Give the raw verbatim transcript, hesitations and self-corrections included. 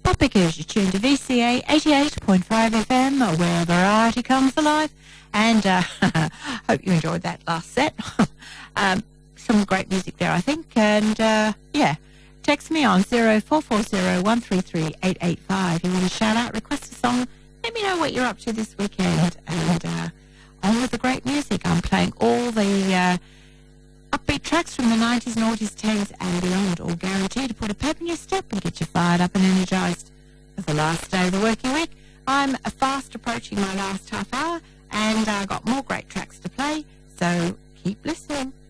Pop because you're tuned to V C A eighty-eight point five F M, where variety comes alive. And uh, hope you enjoyed that last set. um, some great music there, I think. And uh, yeah, text me on zero four four zero one three three eight eight five. You want to shout out, request a song, let me know what you're up to this weekend. And uh, on with the great music. I'm playing all the uh, upbeat tracks from the nineties, noughties, tens and beyond, all guaranteed to put a pep in your step and get you fired up and energised for the last day of the working week. I'm fast approaching my last half hour, and I've uh, got more great tracks to play, so keep listening.